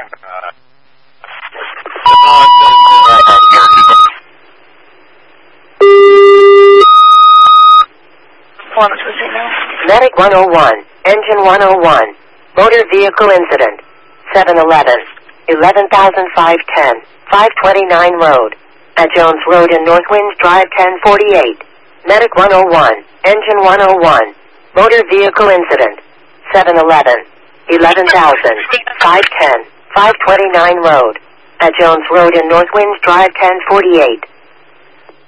Medic 101, Engine 101, motor vehicle incident, 711, 11,510, 529 Road, at Jones Road in North Winds Drive 1048. Medic 101, Engine 101, motor vehicle incident, 711, 11,510, 529 Road, at Jones Road in North Winds Drive 1048.